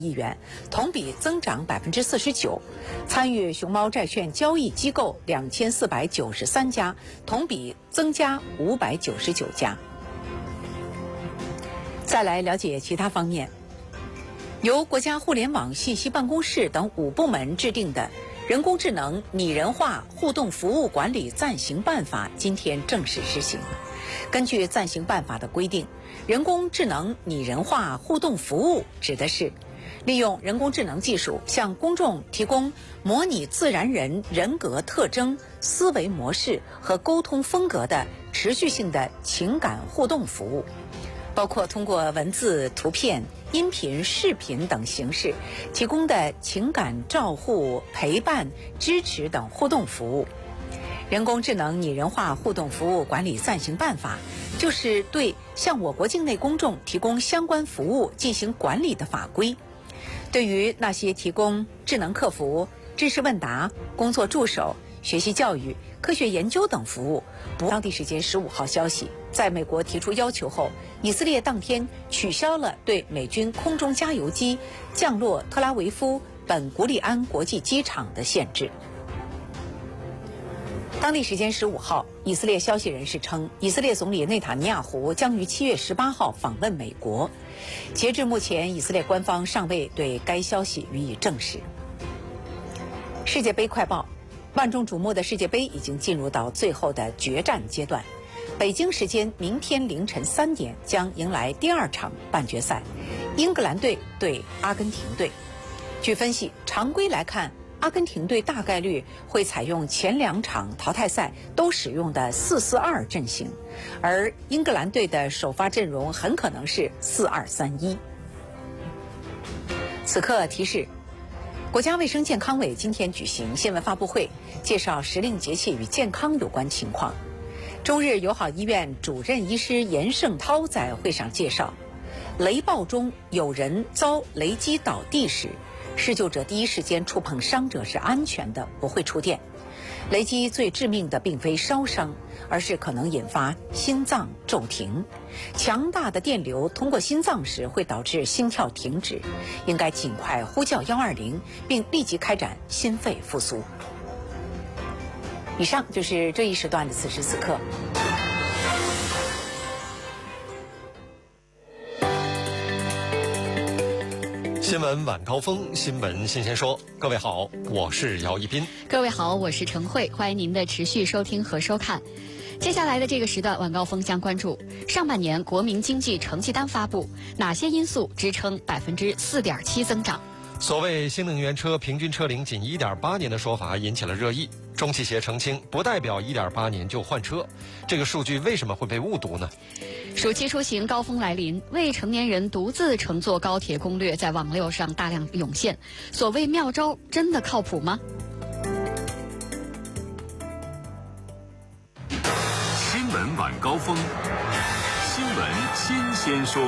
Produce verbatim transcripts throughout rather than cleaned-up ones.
亿元，同比增长百分之四十九。参与熊猫债券交易机构两千四百九十三家，同比增加五百九十九家。再来了解其他方面，由国家互联网信息办公室等五部门制定的《人工智能拟人化互动服务管理暂行办法》今天正式施行。根据暂行办法的规定，人工智能拟人化互动服务指的是利用人工智能技术向公众提供模拟自然人人格特征、思维模式和沟通风格的持续性的情感互动服务，包括通过文字、图片、音频、视频等形式提供的情感照护、陪伴、支持等互动服务。人工智能拟人化互动服务管理暂行办法就是对向我国境内公众提供相关服务进行管理的法规。对于那些提供智能客服、知识问答、工作助手、学习教育、科学研究等服务，不当地时间十五号消息，在美国提出要求后，以色列当天取消了对美军空中加油机降落特拉维夫本古里安国际机场的限制。当地时间十五号，以色列消息人士称，以色列总理内塔尼亚胡将于七月十八号访问美国。截至目前，以色列官方尚未对该消息予以证实。世界杯快报，万众瞩目的世界杯已经进入到最后的决战阶段。北京时间明天凌晨三点将迎来第二场半决赛，英格兰队对阿根廷队。据分析，常规来看，阿根廷队大概率会采用前两场淘汰赛都使用的四四二阵型，而英格兰队的首发阵容很可能是四二三一。此刻提示，国家卫生健康委今天举行新闻发布会，介绍时令节气与健康有关情况。中日友好医院主任医师严胜涛在会上介绍，雷暴中有人遭雷击倒地时，施救者第一时间触碰伤者是安全的，不会触电。雷击最致命的并非烧伤，而是可能引发心脏骤停。强大的电流通过心脏时会导致心跳停止，应该尽快呼叫一二零，并立即开展心肺复苏。以上就是这一时段的此时此刻。 新闻晚高峰，新闻新鲜说。各位好，我是姚一斌。 各位好，我是陈慧，欢迎您的持续收听和收看。接下来的这个时段，晚高峰将关注上半年国民经济成绩单发布，哪些因素支撑百分之四点七增长？ 所谓新能源车平均车龄仅一点八年的说法引起了热议。中汽协澄清，不代表一点八年就换车。这个数据为什么会被误读呢？ 暑期出行高峰来临，未成年人独自乘坐高铁攻略在网络上大量涌现，所谓妙招真的靠谱吗？ 新闻晚高峰，新闻新鲜说。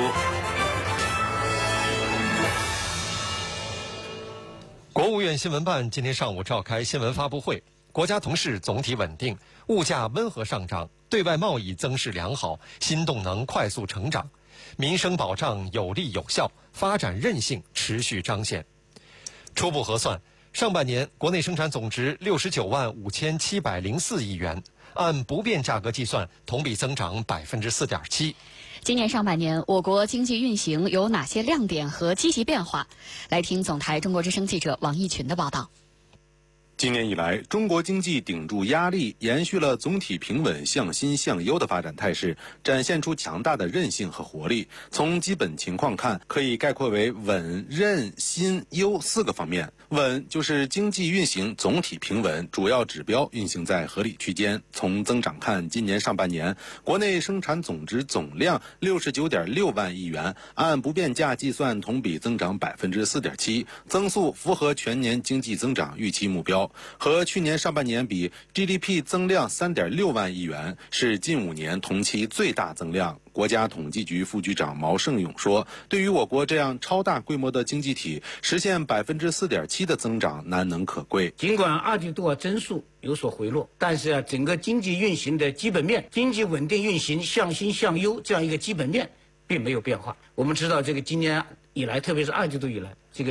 国务院新闻办今天上午召开新闻发布会，国家同事总体稳定，物价温和上涨，对外贸易增势良好，新动能快速成长，民生保障有力有效，发展韧性持续彰显。初步核算，上半年国内生产总值六十九万五千七百零四亿元，按不变价格计算，同比增长百分之四点七。 今年上半年，我国经济运行有哪些亮点和积极变化？来听总台中国之声记者王义群的报道。 今年以来，中国经济顶住压力，延续了总体平稳、向新向优的发展态势，展现出强大的韧性和活力。从基本情况看，可以概括为稳、韧、新、优四个方面。稳就是经济运行总体平稳，主要指标运行在合理区间。从增长看，今年上半年国内生产总值总量六十九点六万亿元，按不变价计算，同比增长百分之四点七，增速符合全年经济增长预期目标。和去年上半年比 ，G D P 增量三点六万亿元，是近五年同期最大增量。国家统计局副局长毛盛勇说，对于我国这样超大规模的经济体，实现百分之四点七的增长难能可贵。 尽管二季度增速有所回落，但是啊，整个经济运行的基本面，经济稳定运行、向新向优这样一个基本面并没有变化。我们知道，这个今年以来，特别是二季度以来，